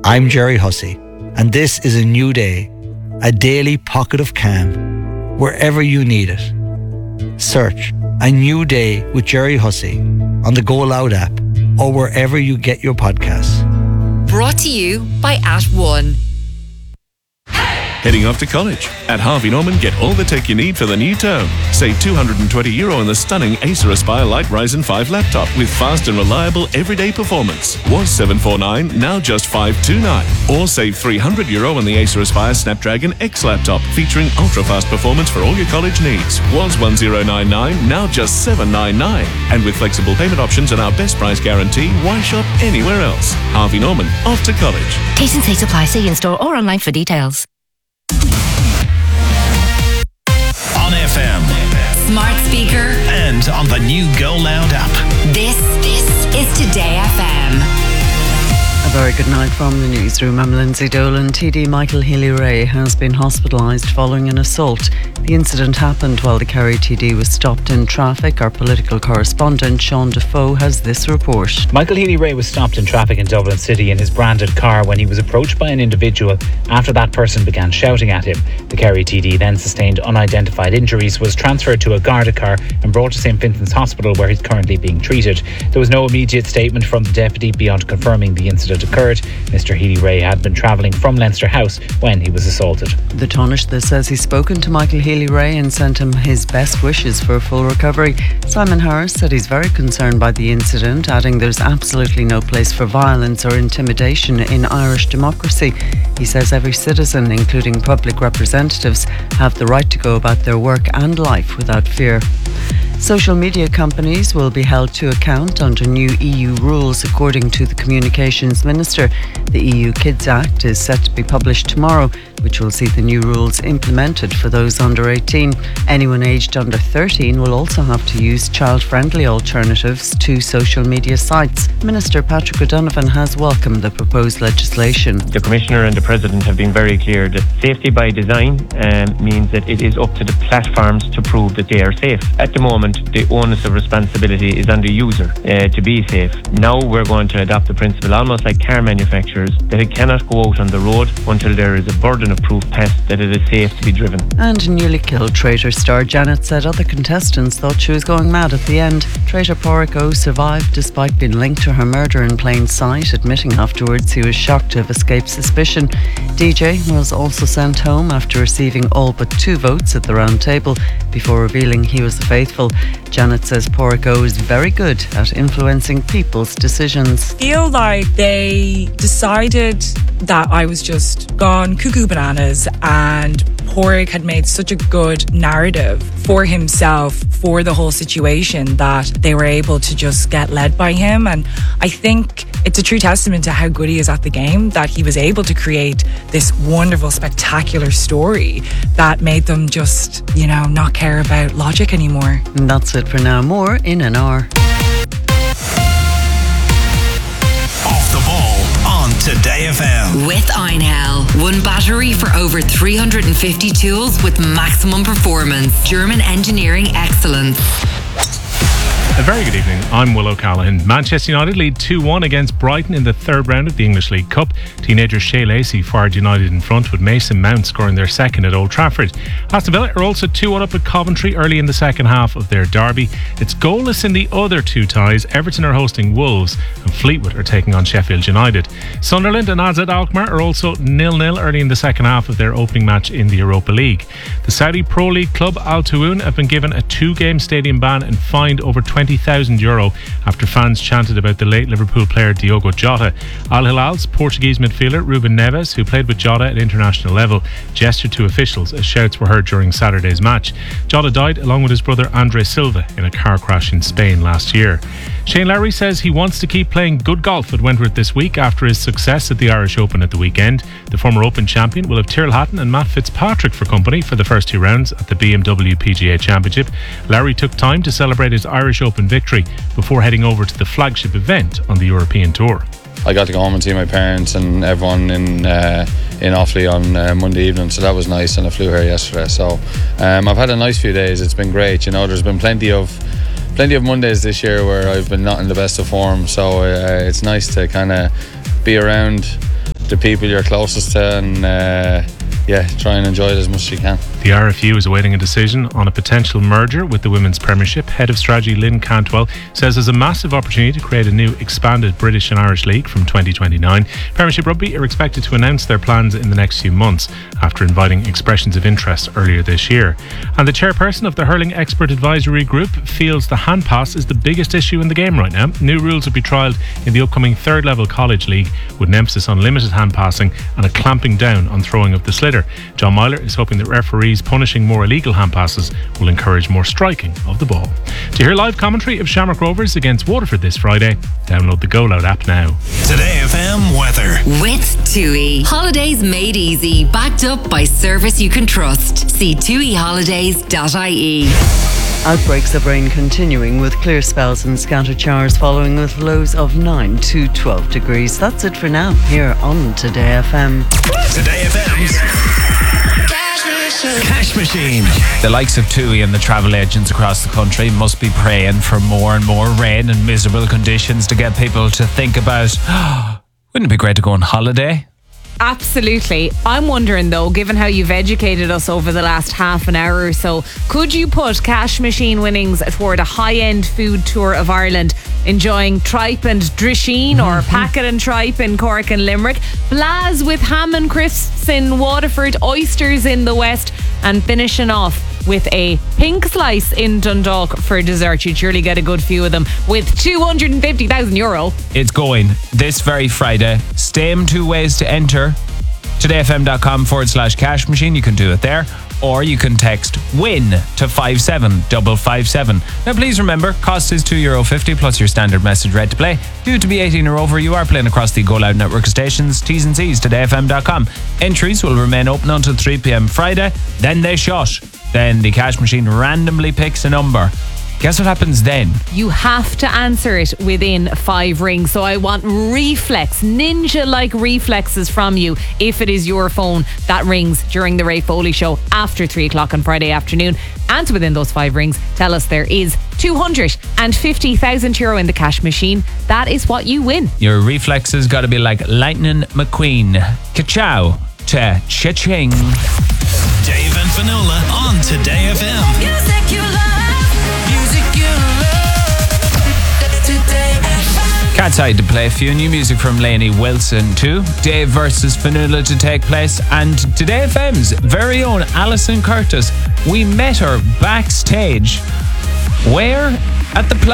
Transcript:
I'm Jerry Hussey, and this is a new day, a daily pocket of calm, wherever you need it. Search A New Day with Jerry Hussey on the Go Loud app or wherever you get your podcasts. Brought to you by @One. Heading off to college? At Harvey Norman, get all the tech you need for the new term. Save €220 on the stunning Acer Aspire Light Ryzen 5 laptop with fast and reliable everyday performance. Was $749, now just $529. Or save €300 on the Acer Aspire Snapdragon X laptop featuring ultra-fast performance for all your college needs. Was $1099, now just $799. And with flexible payment options and our best price guarantee, why shop anywhere else? Harvey Norman, off to college. T's and C's apply. See in-store or online for details. On FM, Smart speaker, and on the new Go Loud app. This is Today FM. A very good night from the newsroom. I'm Lindsay Dolan. TD Michael Healy-Rae has been hospitalised following an assault. The incident happened while the Kerry TD was stopped in traffic. Our political correspondent Sean Defoe has this report. Michael Healy-Rae was stopped in traffic in Dublin City in his branded car when he was approached by an individual after that person began shouting at him. The Kerry TD then sustained unidentified injuries, was transferred to a Garda car and brought to St Vincent's Hospital where he's currently being treated. There was no immediate statement from the deputy beyond confirming the incident occurred. Mr. Healy-Rae had been travelling from Leinster House when he was assaulted. The Taoiseach says he's spoken to Michael Healy-Rae and sent him his best wishes for a full recovery. Simon Harris said he's very concerned by the incident, adding there's absolutely no place for violence or intimidation in Irish democracy. He says every citizen, including public representatives, have the right to go about their work and life without fear. Social media companies will be held to account under new EU rules, according to the Communications Minister. The EU Kids Act is set to be published tomorrow, which will see the new rules implemented for those under 18. Anyone aged under 13 will also have to use child-friendly alternatives to social media sites. Minister Patrick O'Donovan has welcomed the proposed legislation. The Commissioner and the President have been very clear that safety by design means that it is up to the platforms to prove that they are safe. At the moment, the onus of responsibility is on the user to be safe. Now we're going to adopt the principle, almost like car manufacturers, that it cannot go out on the road until there is a burden of proof passed that it is safe to be driven. And newly killed Traitor star Janet said other contestants thought she was going mad at the end. Traitor Pádraig Ó survived despite being linked to her murder in plain sight, admitting afterwards he was shocked to have escaped suspicion. DJ was also sent home after receiving all but 2 votes at the round table before revealing he was the faithful. Janet says Pádraig Ó is very good at influencing people's decisions. I feel like they decided that I was just gone cuckoo bananas, and Pádraig had made such a good narrative for himself for the whole situation that they were able to just get led by him. And I think it's a true testament to how good he is at the game, that he was able to create this wonderful, spectacular story that made them just, not care about logic anymore. And that's it for now. More in an hour. Off the ball on Today FM. With Einhell. One battery for over 350 tools with maximum performance. German engineering excellence. A very good evening. I'm Will O'Callaghan. Manchester United lead 2-1 against Brighton in the third round of the English League Cup. Teenager Shea Lacey fired United in front, with Mason Mount scoring their second at Old Trafford. Aston Villa are also 2-1 up at Coventry early in the second half of their derby. It's goalless in the other 2 ties. Everton are hosting Wolves and Fleetwood are taking on Sheffield United. Sunderland and AZ Alkmaar are also 0-0 early in the second half of their opening match in the Europa League. The Saudi Pro League club Al Tawun have been given a 2-game stadium ban and fined over €20,000 after fans chanted about the late Liverpool player Diogo Jota. Al Hilal's Portuguese midfielder Ruben Neves, who played with Jota at international level, gestured to officials as shouts were heard during Saturday's match. Jota died along with his brother Andre Silva in a car crash in Spain last year. Shane Lowry says he wants to keep playing good golf at Wentworth this week after his success at the Irish Open at the weekend. The former Open champion will have Tyrrell Hatton and Matt Fitzpatrick for company for the first 2 rounds at the BMW PGA Championship. Lowry took time to celebrate his Irish Open victory before heading over to the flagship event on the European Tour. I got to go home and see my parents and everyone in Offaly on Monday evening, so that was nice, and I flew here yesterday. So I've had a nice few days. It's been great. There's been plenty of Mondays this year where I've been not in the best of form, so it's nice to kind of be around the people you're closest to, and try and enjoy it as much as you can. The RFU is awaiting a decision on a potential merger with the Women's Premiership. Head of Strategy Lynn Cantwell says there's a massive opportunity to create a new expanded British and Irish League from 2029. Premiership Rugby are expected to announce their plans in the next few months after inviting expressions of interest earlier this year. And the chairperson of the Hurling Expert Advisory Group feels the hand pass is the biggest issue in the game right now. New rules will be trialled in the upcoming third level college league with an emphasis on limited hand passing and a clamping down on throwing of the sliotar. John Myler is hoping that referees punishing more illegal hand passes will encourage more striking of the ball. To hear live commentary of Shamrock Rovers against Waterford this Friday, download the Go Loud app now. Today FM weather. With TUI. Holidays made easy. Backed up by service you can trust. See tuiholidays.ie. Outbreaks of rain continuing with clear spells and scattered showers following with lows of 9 to 12 degrees. That's it for now here on Today FM. Today FM's Cash Machine. The likes of TUI and the travel agents across the country must be praying for more and more rain and miserable conditions to get people to think about, wouldn't it be great to go on holiday? Absolutely. I'm wondering though, given how you've educated us over the last half an hour or so, could you put Cash Machine winnings toward a high-end food tour of Ireland, enjoying tripe and drisheen or packet and tripe in Cork and Limerick, blaz with ham and crisps in Waterford, oysters in the west, and finishing off with a pink slice in Dundalk for dessert? You'd surely get a good few of them with €250,000. It's going this very Friday. Same two ways to enter. todayfm.com/cash machine. You can do it there, or you can text WIN to 57557. Now please remember, cost is €2.50 plus your standard message rate to play. Due to be 18 or over, you are playing across the Go Loud network of stations. T's and C's, todayfm.com. Entries will remain open until 3 p.m. Friday, then they shut. Then the Cash Machine randomly picks a number. Guess what happens then? You have to answer it within 5 rings. So I want ninja-like reflexes from you if it is your phone that rings during the Ray Foley Show after 3 o'clock on Friday afternoon. Answer within those 5 rings. Tell us there is €250,000 in the Cash Machine. That is what you win. Your reflexes got to be like Lightning McQueen. Ka-chow to cha-ching. Dave and Finola on Today FM. Music you love. Music you love. Today FM. Cat's Eye to play a few new music from Lainey Wilson too. Dave versus Fionnuala to take place, and Today FM's very own Alison Curtis. We met her backstage. Where? At the